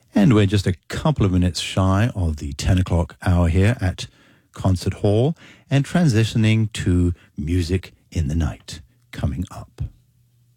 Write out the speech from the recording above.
And we're just a couple of minutes shy of the 10 o'clock hour here at Concert Hall and transitioning to Music in the Night coming up.